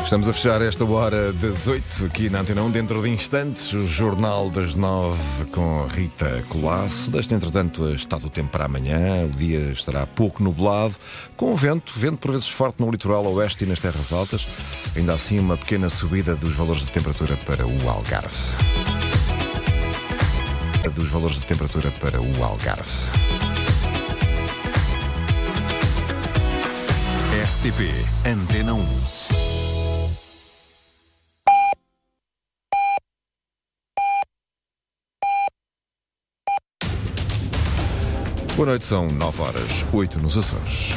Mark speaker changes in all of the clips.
Speaker 1: Estamos a fechar esta hora das 8 aqui na Antena 1. Dentro de instantes, o Jornal das 9 com Rita Colasso. Deixa, entretanto, estado do tempo para amanhã. O dia estará pouco nublado, com vento por vezes forte no litoral oeste e nas terras altas. Ainda assim, uma pequena subida dos valores de temperatura para o Algarve. Dos valores de temperatura para o Algarve.
Speaker 2: RTP Antena 1.
Speaker 1: Boa noite, são 9 horas, 8 nos Açores.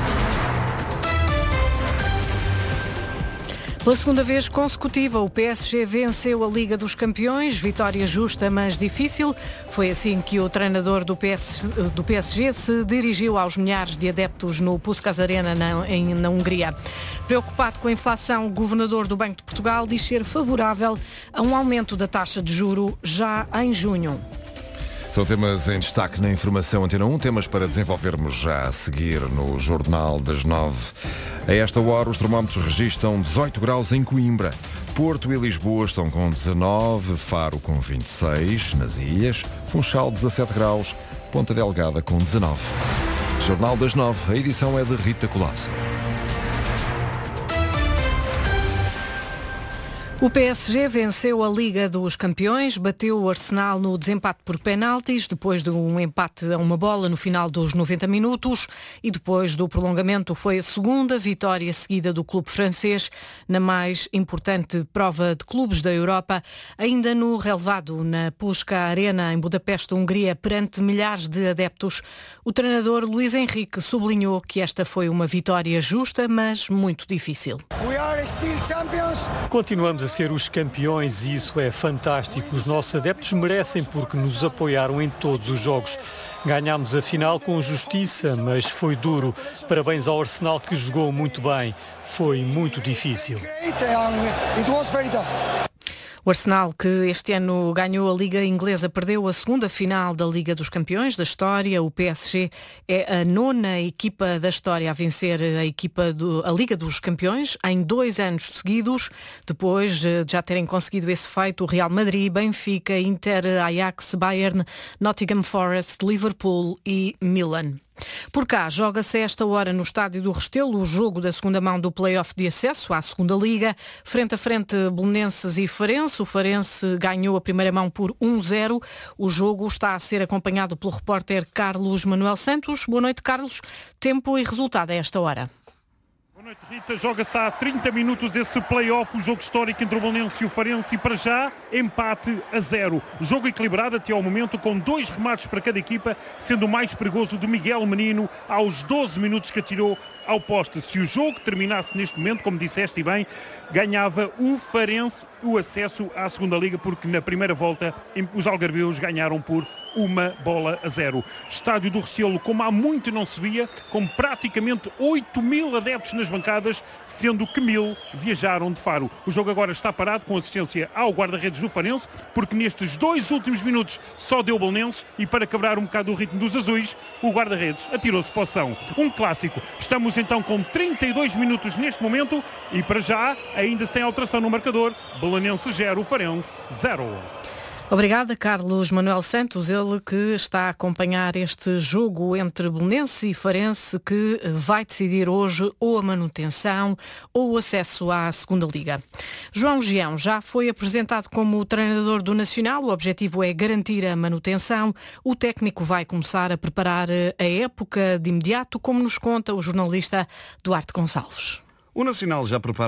Speaker 3: Pela segunda vez consecutiva, o PSG venceu a Liga dos Campeões, vitória justa, mas difícil. Foi assim que o treinador do PSG se dirigiu aos milhares de adeptos no Puskás Arena, na Hungria. Preocupado com a inflação, o governador do Banco de Portugal diz ser favorável a um aumento da taxa de juro já em junho.
Speaker 1: São temas em destaque na Informação Antena 1, temas para desenvolvermos já a seguir no Jornal das 9. A esta hora, os termómetros registram 18 graus em Coimbra. Porto e Lisboa estão com 19, Faro com 26, nas ilhas, Funchal 17 graus, Ponta Delgada com 19. Jornal das 9, a edição é de Rita Colasso.
Speaker 3: O PSG venceu a Liga dos Campeões, bateu o Arsenal no desempate por penaltis, depois de um empate a uma bola no final dos 90 minutos e depois do prolongamento foi a segunda vitória seguida do clube francês na mais importante prova de clubes da Europa, ainda no relevado na Puskás Arena em Budapeste, Hungria, perante milhares de adeptos. O treinador Luís Henrique sublinhou que esta foi uma vitória justa, mas muito difícil.
Speaker 4: Continuamos a ser os campeões e isso é fantástico. Os nossos adeptos merecem porque nos apoiaram em todos os jogos. Ganhámos a final com justiça, mas foi duro. Parabéns ao Arsenal que jogou muito bem. Foi muito difícil.
Speaker 3: O Arsenal, que este ano ganhou a Liga Inglesa, perdeu a segunda final da Liga dos Campeões da história. O PSG é a 9ª equipa da história a vencer a Liga dos Campeões em 2 anos seguidos. Depois de já terem conseguido esse feito, o Real Madrid, Benfica, Inter, Ajax, Bayern, Nottingham Forest, Liverpool e Milan. Por cá, joga-se a esta hora no Estádio do Restelo o jogo da segunda mão do play-off de acesso à segunda Liga. Frente a frente, Belenenses e Farense. O Farense ganhou a primeira mão por 1-0. O jogo está a ser acompanhado pelo repórter Carlos Manuel Santos. Boa noite, Carlos. Tempo e resultado a esta hora.
Speaker 5: Boa noite, Rita. Joga-se há 30 minutos esse play-off, o jogo histórico entre o Belenenses e o Farense, e para já empate a 0. Jogo equilibrado até ao momento, com 2 remates para cada equipa, sendo o mais perigoso de Miguel Menino aos 12 minutos que atirou ao poste. Se o jogo terminasse neste momento, como disseste bem, ganhava o Farense o acesso à segunda Liga, porque na primeira volta os algarveus ganharam por 1-0. Estádio do Restelo, como há muito não se via, com praticamente 8.000 adeptos nas bancadas, sendo que 1.000 viajaram de Faro. O jogo agora está parado com assistência ao guarda-redes do Farense, porque nestes 2 últimos minutos só deu Belenenses, e para quebrar um bocado o ritmo dos azuis, o guarda-redes atirou-se para o ação. Um clássico. Estamos então com 32 minutos neste momento e para já, ainda sem alteração no marcador, Belenenses 0, Farense 0.
Speaker 3: Obrigada, Carlos Manuel Santos, ele que está a acompanhar este jogo entre Belenenses e Farense, que vai decidir hoje ou a manutenção ou o acesso à segunda Liga. João Gião já foi apresentado como treinador do Nacional. O objetivo é garantir a manutenção. O técnico vai começar a preparar a época de imediato, como nos conta o jornalista Duarte Gonçalves.
Speaker 6: O Nacional já prepara